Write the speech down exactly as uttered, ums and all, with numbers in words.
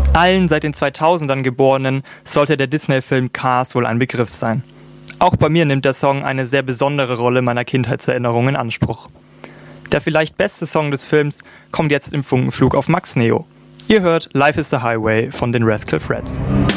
Allen seit den zweitausendern Geborenen sollte der Disney-Film Cars wohl ein Begriff sein. Auch bei mir nimmt der Song eine sehr besondere Rolle meiner Kindheitserinnerung in Anspruch. Der vielleicht beste Song des Films kommt jetzt im Funkenflug auf Max Neo. Ihr hört Life is the Highway von den Rascal Fredds.